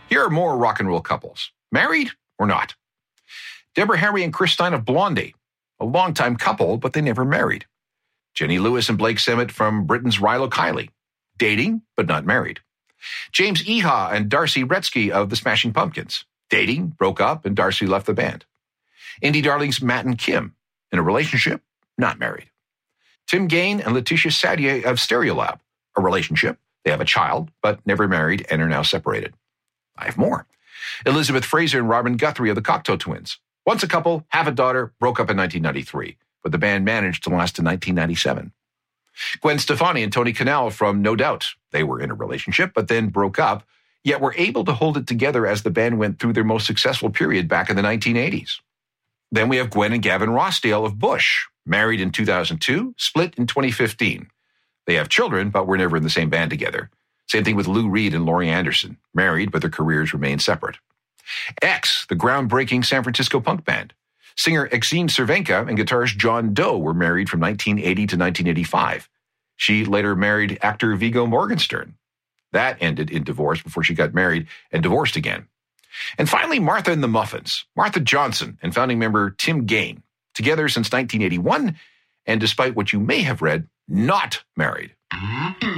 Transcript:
Here are more rock and roll couples. Married or not? Deborah Harry and Chris Stein of Blondie. A longtime couple, but they never married. Jenny Lewis and Blake Semmett from Britain's Rilo Kiley. Dating, but not married. James Iha and Darcy Retzky of the Smashing Pumpkins. Dating, broke up, and Darcy left the band. Indie darlings Matt and Kim. In a relationship, not married. Tim Gain and Letitia Sadier of Stereolab. A relationship. They have a child, but never married and are now separated. I have more. Elizabeth Fraser and Robin Guthrie of the Cocteau Twins. Once a couple, have a daughter, broke up in 1993, but the band managed to last to 1997. Gwen Stefani and Tony Kanal from No Doubt. They were in a relationship, but then broke up, yet were able to hold it together as the band went through their most successful period back in the 1980s. Then we have Gwen and Gavin Rossdale of Bush, married in 2002, split in 2015. They have children, but were never in the same band together. Same thing with Lou Reed and Laurie Anderson, married, but their careers remain separate. X, the groundbreaking San Francisco punk band. Singer Exene Cervenka and guitarist John Doe were married from 1980 to 1985. She later married actor Viggo Morgenstern. That ended in divorce before she got married and divorced again. And finally, Martha and the Muffins, Martha Johnson and founding member Tim Gain, together since 1981, and despite what you may have read, not married.